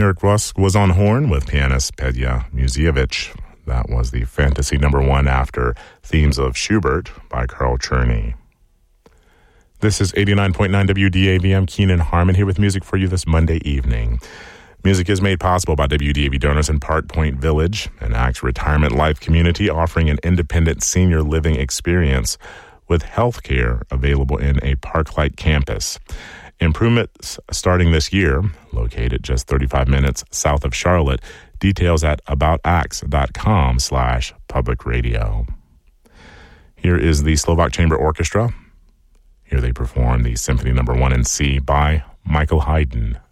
Eric Rusk was on horn with pianist Petya Muzievich. That was the Fantasy #1 after Themes of Schubert by Carl Czerny. This is 89.9 WDAV. Keenan Harmon here with music for you this Monday evening. Music is made possible by WDAV donors in Park Point Village, an ACTS retirement life community offering an independent senior living experience with health care available in a park-like campus. Improvements starting this year, located just 35 minutes south of Charlotte. Details at aboutacts.com/public radio. Here is the Slovak Chamber Orchestra. Here they perform the Symphony #1 in C by Michael Haydn.